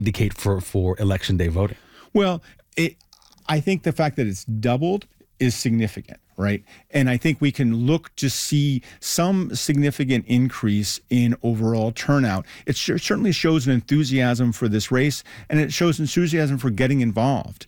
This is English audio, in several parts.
indicate for Election Day voting? Well, I think the fact that it's doubled is significant, right? And I think we can look to see some significant increase in overall turnout. It certainly shows an enthusiasm for this race, and it shows enthusiasm for getting involved.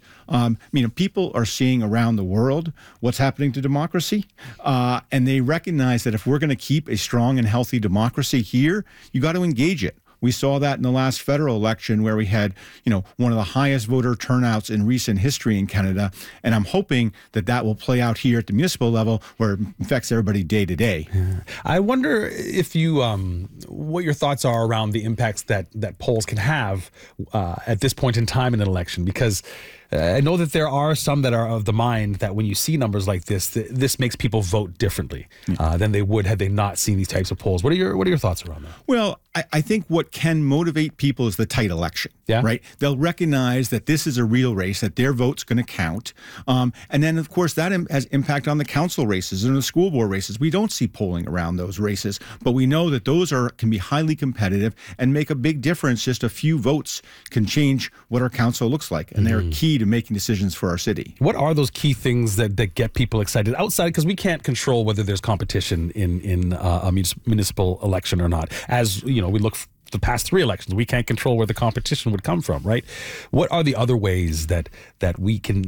People are seeing around the world what's happening to democracy, and they recognize that if we're going to keep a strong and healthy democracy here, you got to engage it. We saw that in the last federal election where we had, one of the highest voter turnouts in recent history in Canada. And I'm hoping that that will play out here at the municipal level where it affects everybody day to day. Yeah. I wonder if you, what your thoughts are around the impacts that polls can have at this point in time in an election, because I know that there are some that are of the mind that when you see numbers like this, this makes people vote differently than they would had they not seen these types of polls. What are your thoughts around that? Well, I think what can motivate people is the tight election, right? They'll recognize that this is a real race, that their vote's going to count. And then, of course, that has impact on the council races and the school board races. We don't see polling around those races, but we know that those can be highly competitive and make a big difference. Just a few votes can change what our council looks like, and they're key to making decisions for our city. What are those key things that get people excited outside? Because we can't control whether there's competition in a municipal election or not. As we look the past 3 elections, we can't control where the competition would come from, right? What are the other ways that we can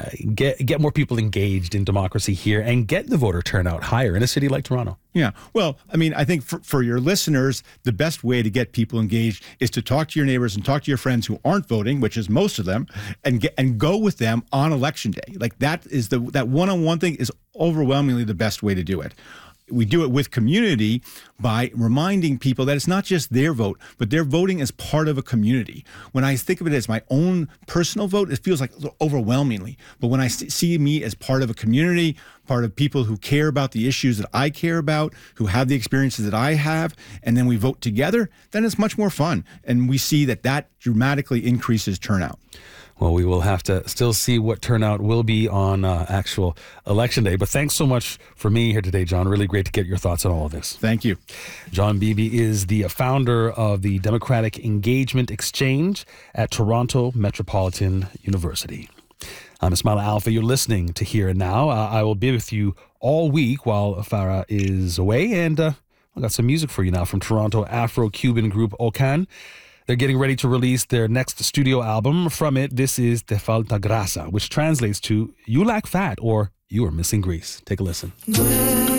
get more people engaged in democracy here and get the voter turnout higher in a city like Toronto? Yeah, well, I think for your listeners, the best way to get people engaged is to talk to your neighbors and talk to your friends who aren't voting, which is most of them, and go with them on Election Day. Like that one-on-one thing is overwhelmingly the best way to do it. We do it with community by reminding people that it's not just their vote, but they're voting as part of a community. When I think of it as my own personal vote, it feels like overwhelmingly. But when I see me as part of a community, part of people who care about the issues that I care about, who have the experiences that I have, and then we vote together, then it's much more fun. And we see that dramatically increases turnout. Well, we will have to still see what turnout will be on actual Election Day. But thanks so much for being here today, John. Really great to get your thoughts on all of this. Thank you. John Beebe is the founder of the Democratic Engagement Exchange at Toronto Metropolitan University. I'm Ismaila Alfa. You're listening to Here and Now. I will be with you all week while Farah is away. And I've got some music for you now from Toronto Afro-Cuban group Ocan. They're getting ready to release their next studio album. From it, this is Te Falta Grasa, which translates to You Lack Fat or You Are Missing Grease. Take a listen.